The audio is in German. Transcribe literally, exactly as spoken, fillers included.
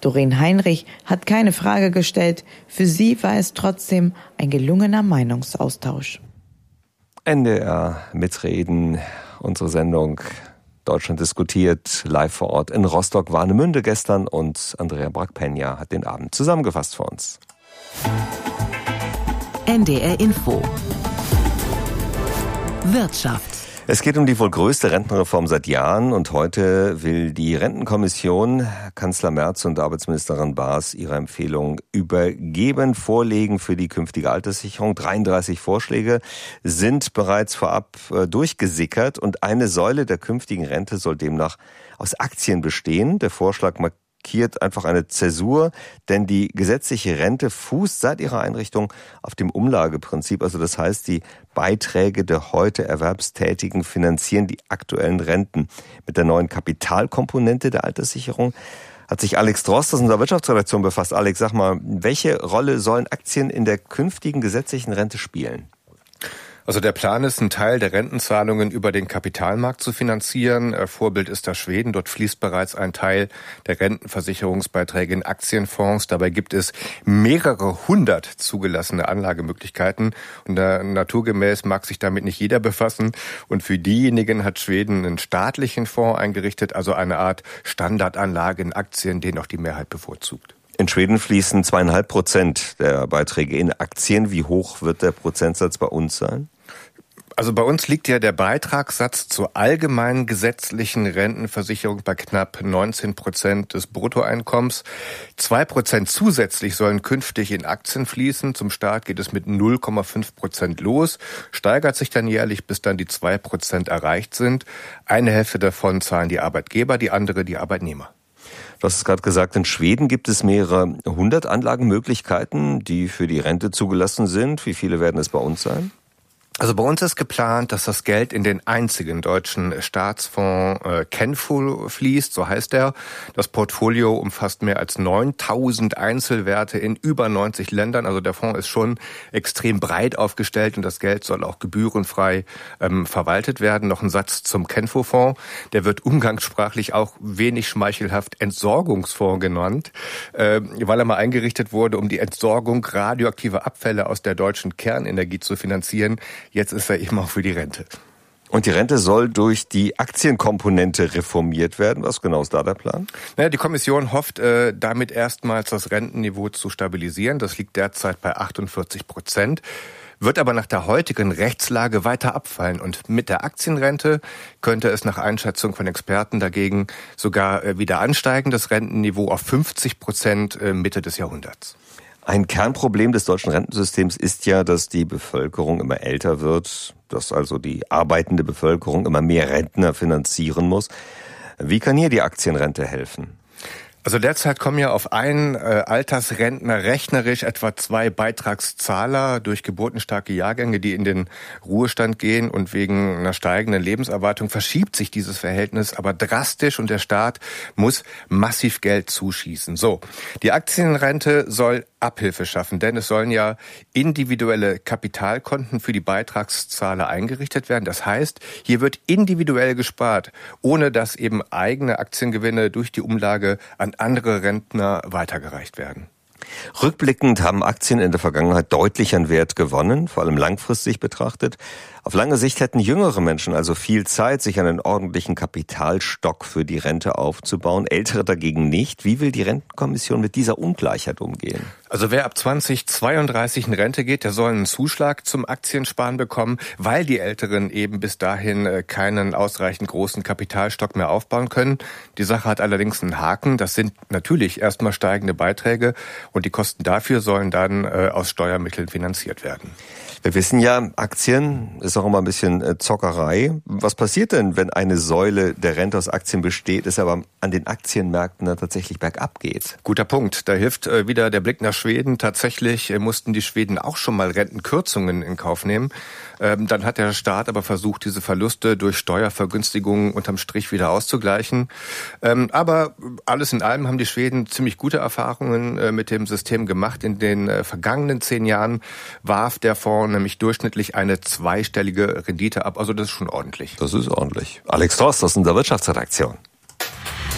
Doreen Heinrich hat keine Frage gestellt. Für sie war es trotzdem ein gelungener Meinungsaustausch. N D R mitreden, unsere Sendung Deutschland diskutiert, live vor Ort in Rostock-Warnemünde gestern, und Andrea Brack-Peña hat den Abend zusammengefasst für uns. N D R Info Wirtschaft. Es geht um die wohl größte Rentenreform seit Jahren, und heute will die Rentenkommission Kanzler Merz und Arbeitsministerin Baas ihre Empfehlung übergeben, vorlegen für die künftige Alterssicherung. dreiunddreißig Vorschläge sind bereits vorab äh, durchgesickert, und eine Säule der künftigen Rente soll demnach aus Aktien bestehen. Der Vorschlag markiert einfach eine Zäsur, denn die gesetzliche Rente fußt seit ihrer Einrichtung auf dem Umlageprinzip. Also das heißt, die Beiträge der heute Erwerbstätigen finanzieren die aktuellen Renten. Mit der neuen Kapitalkomponente der Alterssicherung hat sich Alex Drost aus unserer Wirtschaftsredaktion befasst. Alex, sag mal, welche Rolle sollen Aktien in der künftigen gesetzlichen Rente spielen? Also der Plan ist, einen Teil der Rentenzahlungen über den Kapitalmarkt zu finanzieren. Vorbild ist das Schweden. Dort fließt bereits ein Teil der Rentenversicherungsbeiträge in Aktienfonds. Dabei gibt es mehrere hundert zugelassene Anlagemöglichkeiten. Und naturgemäß mag sich damit nicht jeder befassen. Und für diejenigen hat Schweden einen staatlichen Fonds eingerichtet, also eine Art Standardanlage in Aktien, den auch die Mehrheit bevorzugt. In Schweden fließen zweieinhalb Prozent der Beiträge in Aktien. Wie hoch wird der Prozentsatz bei uns sein? Also bei uns liegt ja der Beitragssatz zur allgemeinen gesetzlichen Rentenversicherung bei knapp neunzehn Prozent des Bruttoeinkommens. Zwei Prozent zusätzlich sollen künftig in Aktien fließen. Zum Start geht es mit null Komma fünf Prozent los, steigert sich dann jährlich, bis dann die zwei Prozent erreicht sind. Eine Hälfte davon zahlen die Arbeitgeber, die andere die Arbeitnehmer. Du hast es gerade gesagt, in Schweden gibt es mehrere hundert Anlagemöglichkeiten, die für die Rente zugelassen sind. Wie viele werden es bei uns sein? Also bei uns ist geplant, dass das Geld in den einzigen deutschen Staatsfonds äh, Kenfo fließt, so heißt er. Das Portfolio umfasst mehr als neuntausend Einzelwerte in über neunzig Ländern. Also der Fonds ist schon extrem breit aufgestellt, und das Geld soll auch gebührenfrei ähm, verwaltet werden. Noch ein Satz zum Kenfo-Fonds. Der wird umgangssprachlich auch wenig schmeichelhaft Entsorgungsfonds genannt, äh, weil er mal eingerichtet wurde, um die Entsorgung radioaktiver Abfälle aus der deutschen Kernenergie zu finanzieren. Jetzt ist er eben auch für die Rente. Und die Rente soll durch die Aktienkomponente reformiert werden. Was genau ist da der Plan? Naja, die Kommission hofft, äh, damit erstmals das Rentenniveau zu stabilisieren. Das liegt derzeit bei achtundvierzig Prozent. Wird aber nach der heutigen Rechtslage weiter abfallen. Und mit der Aktienrente könnte es nach Einschätzung von Experten dagegen sogar äh, wieder ansteigen, das Rentenniveau auf fünfzig Prozent äh, Mitte des Jahrhunderts. Ein Kernproblem des deutschen Rentensystems ist ja, dass die Bevölkerung immer älter wird, dass also die arbeitende Bevölkerung immer mehr Rentner finanzieren muss. Wie kann hier die Aktienrente helfen? Also derzeit kommen ja auf einen äh, Altersrentner rechnerisch etwa zwei Beitragszahler durch geburtenstarke Jahrgänge, die in den Ruhestand gehen, und wegen einer steigenden Lebenserwartung verschiebt sich dieses Verhältnis aber drastisch, und der Staat muss massiv Geld zuschießen. So, die Aktienrente soll Abhilfe schaffen, denn es sollen ja individuelle Kapitalkonten für die Beitragszahler eingerichtet werden. Das heißt, hier wird individuell gespart, ohne dass eben eigene Aktiengewinne durch die Umlage an andere Rentner weitergereicht werden. Rückblickend haben Aktien in der Vergangenheit deutlich an Wert gewonnen, vor allem langfristig betrachtet. Auf lange Sicht hätten jüngere Menschen also viel Zeit, sich einen ordentlichen Kapitalstock für die Rente aufzubauen, ältere dagegen nicht. Wie will die Rentenkommission mit dieser Ungleichheit umgehen? Also wer ab zweitausendzweiunddreißig in Rente geht, der soll einen Zuschlag zum Aktiensparen bekommen, weil die Älteren eben bis dahin keinen ausreichend großen Kapitalstock mehr aufbauen können. Die Sache hat allerdings einen Haken. Das sind natürlich erstmal steigende Beiträge, und die Kosten dafür sollen dann äh, aus Steuermitteln finanziert werden. Wir wissen ja, Aktien ist auch immer ein bisschen Zockerei. Was passiert denn, wenn eine Säule der Rente aus Aktien besteht, es aber an den Aktienmärkten dann tatsächlich bergab geht? Guter Punkt. Da hilft wieder der Blick nach Schweden. Tatsächlich mussten die Schweden auch schon mal Rentenkürzungen in Kauf nehmen. Dann hat der Staat aber versucht, diese Verluste durch Steuervergünstigungen unterm Strich wieder auszugleichen. Aber alles in allem haben die Schweden ziemlich gute Erfahrungen mit dem System gemacht. In den vergangenen zehn Jahren warf der Fonds nämlich durchschnittlich eine zweistellige Rendite ab. Also das ist schon ordentlich. Das ist ordentlich. Alex Drost aus unserer Wirtschaftsredaktion.